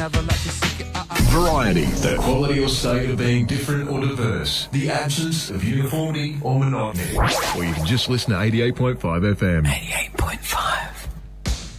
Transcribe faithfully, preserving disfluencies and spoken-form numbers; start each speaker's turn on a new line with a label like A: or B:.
A: never like to seek it. Uh, uh.
B: Variety, the quality or state of being different or diverse, the absence of uniformity or monotony. Or you can just listen to eighty-eight point five F M.
C: eighty-eight point five.